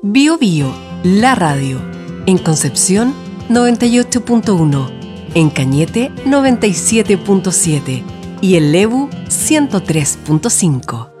Bio Bio, la radio. En Concepción, 98.1. En Cañete, 97.7. Y en Lebu, 103.5.